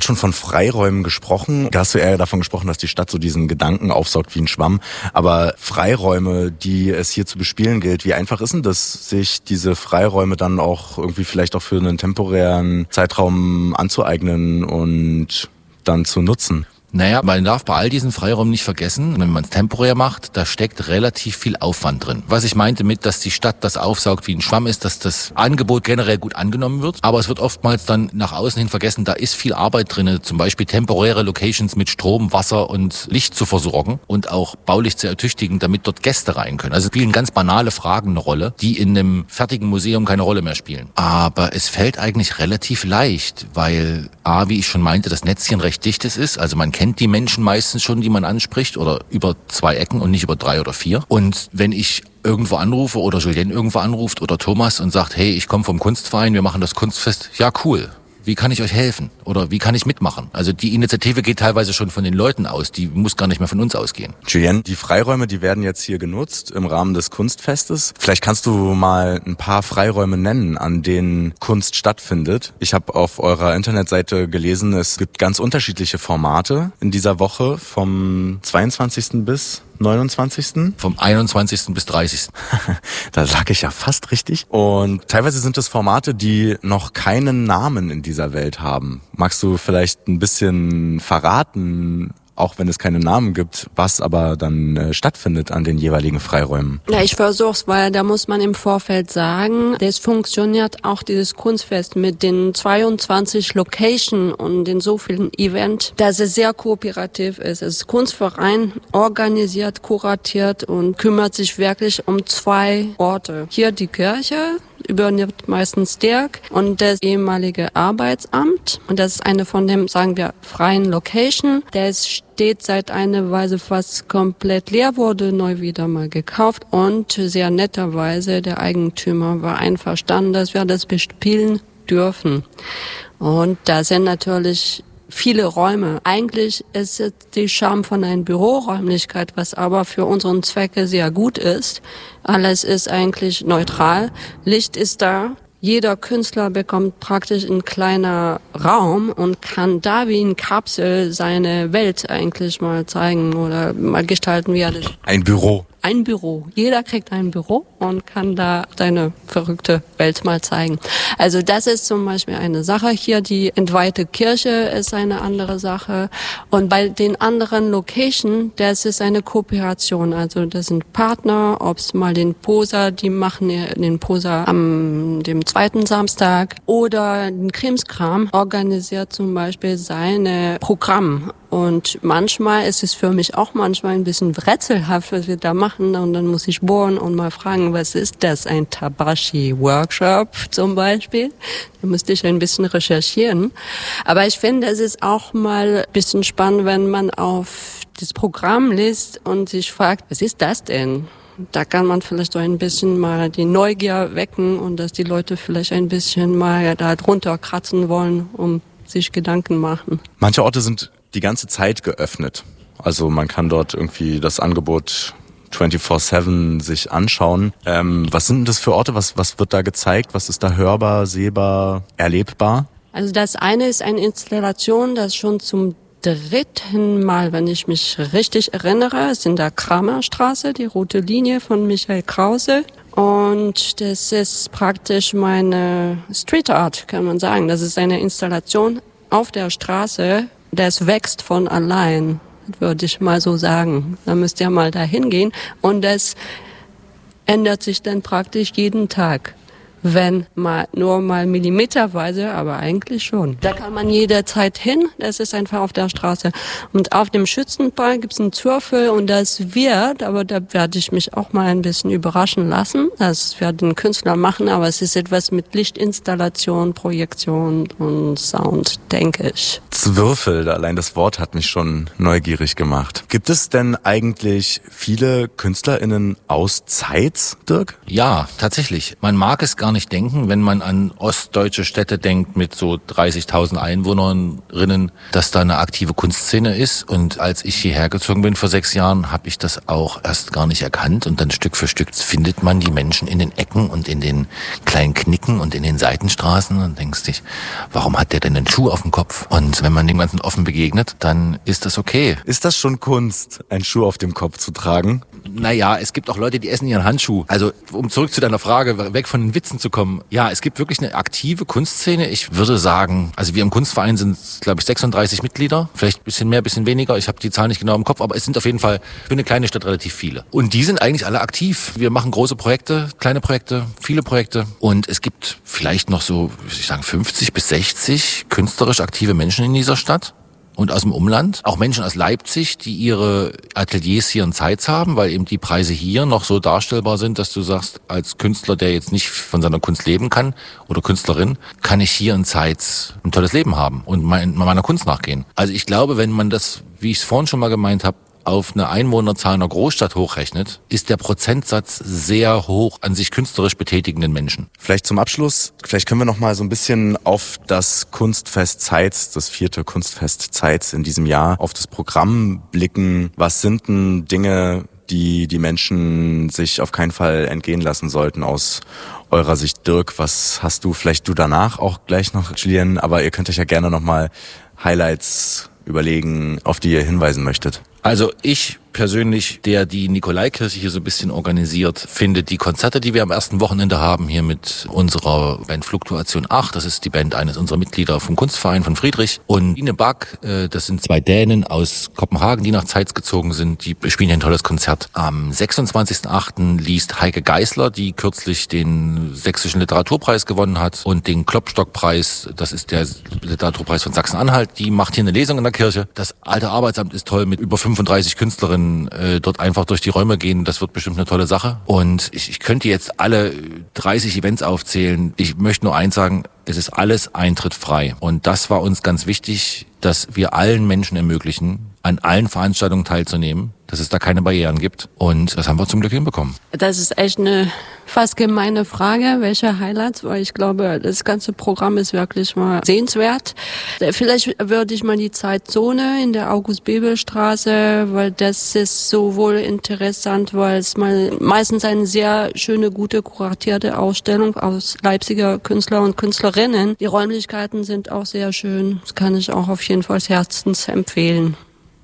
gerade schon von Freiräumen gesprochen. Da hast du eher davon gesprochen, dass die Stadt so diesen Gedanken aufsaugt wie ein Schwamm. Aber Freiräume, die es hier zu bespielen gilt, wie einfach ist denn das, sich diese Freiräume dann auch irgendwie vielleicht auch für einen temporären Zeitraum anzueignen und dann zu nutzen? Naja, man darf bei all diesen Freiräumen nicht vergessen, wenn man es temporär macht, da steckt relativ viel Aufwand drin. Was ich meinte mit, dass die Stadt das aufsaugt wie ein Schwamm ist, dass das Angebot generell gut angenommen wird. Aber es wird oftmals dann nach außen hin vergessen, da ist viel Arbeit drin, zum Beispiel temporäre Locations mit Strom, Wasser und Licht zu versorgen und auch baulich zu ertüchtigen, damit dort Gäste rein können. Also spielen ganz banale Fragen eine Rolle, die in einem fertigen Museum keine Rolle mehr spielen. Aber es fällt eigentlich relativ leicht, weil wie ich schon meinte, das Netzchen recht dichtes ist. Also man kennt die Menschen meistens schon, die man anspricht, oder über 2 Ecken und nicht über 3 oder 4. Und wenn ich irgendwo anrufe oder Julien irgendwo anruft oder Thomas und sagt, hey, ich komme vom Kunstverein, wir machen das Kunstfest, ja cool. Wie kann ich euch helfen? Oder wie kann ich mitmachen? Also die Initiative geht teilweise schon von den Leuten aus. Die muss gar nicht mehr von uns ausgehen. Julien, die Freiräume, die werden jetzt hier genutzt im Rahmen des Kunstfestes. Vielleicht kannst du mal ein paar Freiräume nennen, an denen Kunst stattfindet. Ich habe auf eurer Internetseite gelesen, es gibt ganz unterschiedliche Formate in dieser Woche vom 22. bis 29. Vom 21. bis 30. Da lag ich ja fast richtig. Und teilweise sind es Formate, die noch keinen Namen in dieser Welt haben. Magst du vielleicht ein bisschen verraten, auch wenn es keine Namen gibt, was aber dann stattfindet an den jeweiligen Freiräumen? Ja, ich versuch's, weil da muss man im Vorfeld sagen, das funktioniert auch dieses Kunstfest mit den 22 Locations und den so vielen Events, dass es sehr kooperativ ist. Es ist Kunstverein, organisiert, kuratiert und kümmert sich wirklich um 2 Orte. Hier die Kirche, übernimmt meistens Dirk und das ehemalige Arbeitsamt. Und das ist eine von dem, sagen wir, freien Location. Der steht seit einer Weise fast komplett leer, wurde neu wieder mal gekauft. Und sehr netterweise, der Eigentümer war einverstanden, dass wir das bespielen dürfen. Und da sind natürlich viele Räume. Eigentlich ist es die Charme von einer Büroräumlichkeit, was aber für unseren Zwecke sehr gut ist. Alles ist eigentlich neutral. Licht ist da. Jeder Künstler bekommt praktisch einen kleinen Raum und kann da wie in Kapsel seine Welt eigentlich mal zeigen oder mal gestalten, wie er das. Ein Büro. Ein Büro. Jeder kriegt ein Büro und kann da seine verrückte Welt mal zeigen. Also das ist zum Beispiel eine Sache. Hier die entweihte Kirche ist eine andere Sache. Und bei den anderen Locations, das ist eine Kooperation. Also das sind Partner, ob es mal den Poser, die machen den Poser am dem 2. Samstag oder den Krimskram organisiert zum Beispiel seine Programm. Und manchmal ist es für mich auch manchmal ein bisschen rätselhaft, was wir da machen. Und dann muss ich bohren und mal fragen, was ist das? Ein Tabashi-Workshop zum Beispiel? Da müsste ich ein bisschen recherchieren. Aber ich finde, es ist auch mal ein bisschen spannend, wenn man auf das Programm liest und sich fragt, was ist das denn? Da kann man vielleicht so ein bisschen mal die Neugier wecken und dass die Leute vielleicht ein bisschen mal da drunter kratzen wollen, um sich Gedanken machen. Manche Orte sind die ganze Zeit geöffnet. Also man kann dort irgendwie das Angebot 24/7 sich anschauen. Was sind denn das für Orte? Was wird da gezeigt? Was ist da hörbar, sehbar, erlebbar? Also das eine ist eine Installation, das schon zum 3. Mal, wenn ich mich richtig erinnere, ist in der Kramerstraße, die rote Linie von Michael Krause. Und das ist praktisch meine Street Art, kann man sagen. Das ist eine Installation auf der Straße, das wächst von allein, würde ich mal so sagen. Da müsst ihr mal da hingehen und das ändert sich dann praktisch jeden Tag. Wenn mal nur mal millimeterweise, aber eigentlich schon. Da kann man jederzeit hin, das ist einfach auf der Straße. Und auf dem Schützenpfahl gibt's einen Zürfel und das wird, aber da werde ich mich auch mal ein bisschen überraschen lassen. Das werden Künstler machen, aber es ist etwas mit Lichtinstallation, Projektion und Sound, denke ich. Zürfel, allein das Wort hat mich schon neugierig gemacht. Gibt es denn eigentlich viele KünstlerInnen aus Zeitz, Dirk? Ja, tatsächlich. Man mag es gar nicht denken, wenn man an ostdeutsche Städte denkt mit so 30.000 Einwohnerinnen, dass da eine aktive Kunstszene ist. Und als ich hierher gezogen bin vor 6 Jahren, habe ich das auch erst gar nicht erkannt. Und dann Stück für Stück findet man die Menschen in den Ecken und in den kleinen Knicken und in den Seitenstraßen und denkst dich, warum hat der denn einen Schuh auf dem Kopf? Und wenn man dem Ganzen offen begegnet, dann ist das okay. Ist das schon Kunst, einen Schuh auf dem Kopf zu tragen? Naja, es gibt auch Leute, die essen ihren Handschuh. Also, um zurück zu deiner Frage, weg von den Witzen zu kommen. Ja, es gibt wirklich eine aktive Kunstszene. Ich würde sagen, also wir im Kunstverein sind, glaube ich, 36 Mitglieder. Vielleicht ein bisschen mehr, ein bisschen weniger. Ich habe die Zahl nicht genau im Kopf, aber es sind auf jeden Fall für eine kleine Stadt relativ viele. Und die sind eigentlich alle aktiv. Wir machen große Projekte, kleine Projekte, viele Projekte. Und es gibt vielleicht noch so, würde ich sagen, 50 bis 60 künstlerisch aktive Menschen in dieser Stadt. Und aus dem Umland, auch Menschen aus Leipzig, die ihre Ateliers hier in Zeitz haben, weil eben die Preise hier noch so darstellbar sind, dass du sagst, als Künstler, der jetzt nicht von seiner Kunst leben kann oder Künstlerin, kann ich hier in Zeitz ein tolles Leben haben und meiner Kunst nachgehen. Also ich glaube, wenn man das, wie ich es vorhin schon mal gemeint habe, auf eine Einwohnerzahl einer Großstadt hochrechnet, ist der Prozentsatz sehr hoch an sich künstlerisch betätigenden Menschen. Vielleicht zum Abschluss, vielleicht können wir noch mal so ein bisschen auf das Kunstfest Zeitz, das 4. Kunstfest Zeitz in diesem Jahr, auf das Programm blicken. Was sind denn Dinge, die die Menschen sich auf keinen Fall entgehen lassen sollten aus eurer Sicht? Dirk, was hast du, vielleicht du danach auch gleich noch, Julien, aber ihr könnt euch ja gerne noch mal Highlights überlegen, auf die ihr hinweisen möchtet. Also ich persönlich, der die Nikolaikirche hier so ein bisschen organisiert, finde die Konzerte, die wir am ersten Wochenende haben, hier mit unserer Band Fluktuation 8, das ist die Band eines unserer Mitglieder vom Kunstverein von Friedrich, und Ine Back, das sind 2 Dänen aus Kopenhagen, die nach Zeitz gezogen sind, die spielen hier ein tolles Konzert. Am 26.08. liest Heike Geisler, die kürzlich den Sächsischen Literaturpreis gewonnen hat und den Klopstock-Preis, das ist der Literaturpreis von Sachsen-Anhalt, die macht hier eine Lesung in der Kirche. Das alte Arbeitsamt ist toll, mit über 35 Künstlerinnen dort einfach durch die Räume gehen. Das wird bestimmt eine tolle Sache. Und ich könnte jetzt alle 30 Events aufzählen. Ich möchte nur eins sagen, es ist alles eintrittfrei. Und das war uns ganz wichtig, dass wir allen Menschen ermöglichen, an allen Veranstaltungen teilzunehmen, dass es da keine Barrieren gibt. Und das haben wir zum Glück hinbekommen. Das ist echt eine fast gemeine Frage, welche Highlights, weil ich glaube, das ganze Programm ist wirklich mal sehenswert. Vielleicht würde ich mal die Zeitzone in der August-Bebel-Straße, weil das ist sowohl interessant, weil es mal meistens eine sehr schöne, gute, kuratierte Ausstellung aus Leipziger Künstler und Künstlerinnen. Die Räumlichkeiten sind auch sehr schön. Das kann ich auch auf jeden Fall herzens empfehlen.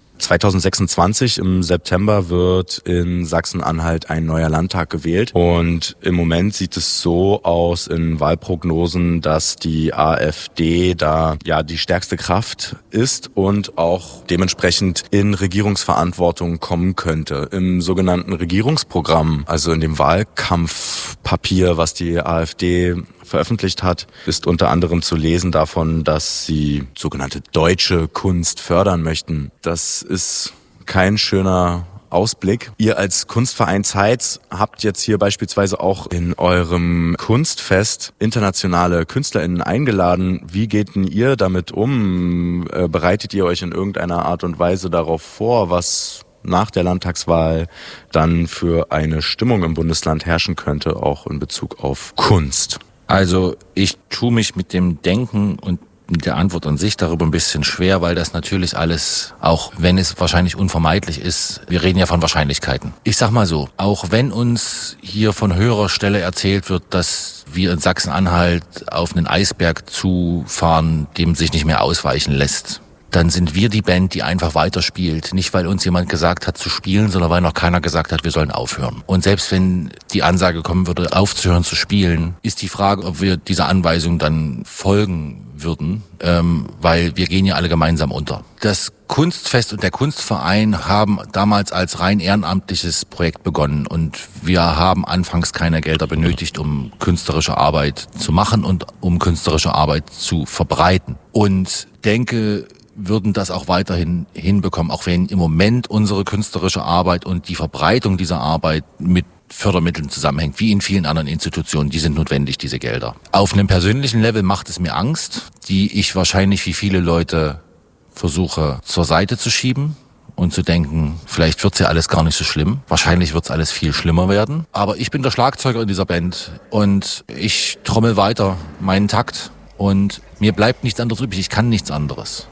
2026 im September wird in Sachsen-Anhalt ein neuer Landtag gewählt und im Moment sieht es so aus in Wahlprognosen, dass die AfD da ja die stärkste Kraft ist und auch dementsprechend in Regierungsverantwortung kommen könnte. Im sogenannten Regierungsprogramm, also in dem Wahlkampfpapier, was die AfD veröffentlicht hat, ist unter anderem zu lesen davon, dass sie sogenannte deutsche Kunst fördern möchten. Das ist kein schöner Ausblick. Ihr als Kunstverein Zeitz habt jetzt hier beispielsweise auch in eurem Kunstfest internationale KünstlerInnen eingeladen. Wie geht denn ihr damit um? Bereitet ihr euch in irgendeiner Art und Weise darauf vor, was nach der Landtagswahl dann für eine Stimmung im Bundesland herrschen könnte, auch in Bezug auf Kunst? Also ich tue mich mit dem Denken und mit der Antwort an sich darüber ein bisschen schwer, weil das natürlich alles, auch wenn es wahrscheinlich unvermeidlich ist, wir reden ja von Wahrscheinlichkeiten. Ich sag mal so, auch wenn uns hier von höherer Stelle erzählt wird, dass wir in Sachsen-Anhalt auf einen Eisberg zufahren, dem sich nicht mehr ausweichen lässt, dann sind wir die Band, die einfach weiterspielt. Nicht, weil uns jemand gesagt hat zu spielen, sondern weil noch keiner gesagt hat, wir sollen aufhören. Und selbst wenn die Ansage kommen würde, aufzuhören zu spielen, ist die Frage, ob wir dieser Anweisung dann folgen würden, weil wir gehen ja alle gemeinsam unter. Das Kunstfest und der Kunstverein haben damals als rein ehrenamtliches Projekt begonnen und wir haben anfangs keine Gelder benötigt, um künstlerische Arbeit zu machen und um künstlerische Arbeit zu verbreiten. Und denke, würden das auch weiterhin hinbekommen, auch wenn im Moment unsere künstlerische Arbeit und die Verbreitung dieser Arbeit mit Fördermitteln zusammenhängt, wie in vielen anderen Institutionen. Die sind notwendig, diese Gelder. Auf einem persönlichen Level macht es mir Angst, die ich wahrscheinlich wie viele Leute versuche zur Seite zu schieben und zu denken, vielleicht wird's ja alles gar nicht so schlimm. Wahrscheinlich wird's alles viel schlimmer werden. Aber ich bin der Schlagzeuger in dieser Band und ich trommel weiter meinen Takt und mir bleibt nichts anderes übrig. Ich kann nichts anderes.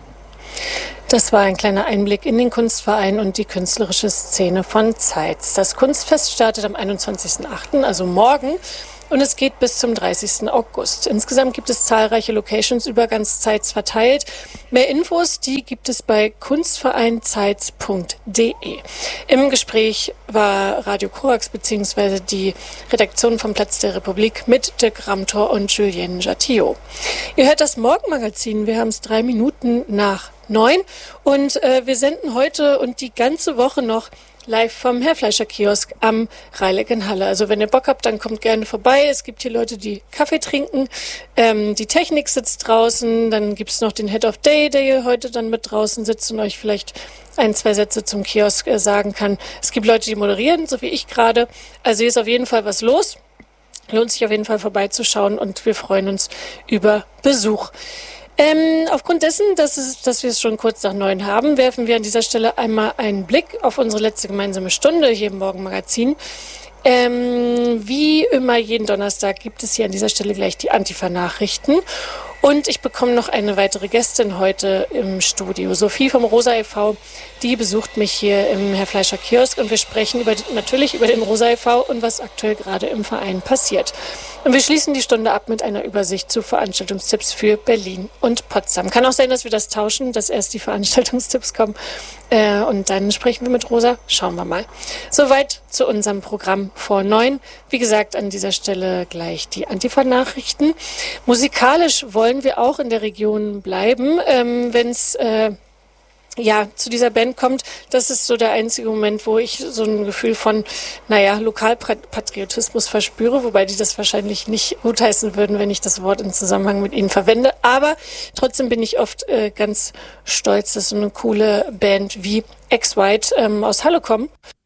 Das war ein kleiner Einblick in den Kunstverein und die künstlerische Szene von Zeitz. Das Kunstfest startet am 21.08., also morgen. und es geht bis zum 30. August. Insgesamt gibt es zahlreiche Locations über ganz Zeitz verteilt. Mehr Infos, die gibt es bei kunstvereinzeitz.de. Im Gespräch war Radio Korax bzw. die Redaktion vom Platz der Republik mit Dirk Ramtor und Julienne Jatillot. Ihr hört das Morgenmagazin. Wir haben es 3 Minuten nach 9 und wir senden heute und die ganze Woche noch live vom Herrfleischer-Kiosk am Reileck in Halle. Also wenn ihr Bock habt, dann kommt gerne vorbei. Es gibt hier Leute, die Kaffee trinken. Die Technik sitzt draußen. Dann gibt es noch den Head of Day, der hier heute dann mit draußen sitzt und euch vielleicht 1, 2 Sätze zum Kiosk sagen kann. Es gibt Leute, die moderieren, so wie ich gerade. Also hier ist auf jeden Fall was los. Lohnt sich auf jeden Fall vorbeizuschauen und wir freuen uns über Besuch. Aufgrund dessen, dass wir es schon kurz nach 9 haben, werfen wir an dieser Stelle einmal einen Blick auf unsere letzte gemeinsame Stunde hier im Morgenmagazin. Wie immer jeden Donnerstag gibt es hier an dieser Stelle gleich die Antifa-Nachrichten. Und ich bekomme noch eine weitere Gästin heute im Studio. Sophie vom Rosa e.V., die besucht mich hier im Herrfleischer-Kiosk und wir sprechen natürlich über den Rosa e.V. und was aktuell gerade im Verein passiert. Und wir schließen die Stunde ab mit einer Übersicht zu Veranstaltungstipps für Berlin und Potsdam. Kann auch sein, dass wir das tauschen, dass erst die Veranstaltungstipps kommen und dann sprechen wir mit Rosa. Schauen wir mal. Soweit zu unserem Programm vor 9. Wie gesagt, an dieser Stelle gleich die Antifa-Nachrichten. Musikalisch wollen wir auch in der Region bleiben, wenn es zu dieser Band kommt. Das ist so der einzige Moment, wo ich so ein Gefühl von, Lokalpatriotismus verspüre, wobei die das wahrscheinlich nicht gutheißen würden, wenn ich das Wort im Zusammenhang mit ihnen verwende. Aber trotzdem bin ich oft ganz stolz, dass so eine coole Band wie Ex-White aus Halle kommt.